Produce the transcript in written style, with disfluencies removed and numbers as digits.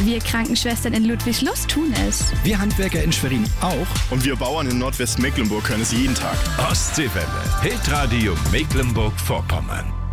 Wir Krankenschwestern in Ludwigslust tun es. Wir Handwerker in Schwerin auch. Und wir Bauern in Nordwestmecklenburg können es jeden Tag. Ostseewelle. Hitradio Mecklenburg-Vorpommern.